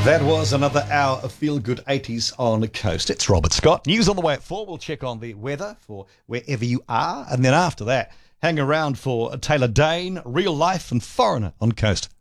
That was another hour of feel-good 80s on the coast. It's Robert Scott. News on the way at 4. We'll check on the weather for wherever you are. And then after that, hang around for Taylor Dane, Real Life and Foreigner on Coast.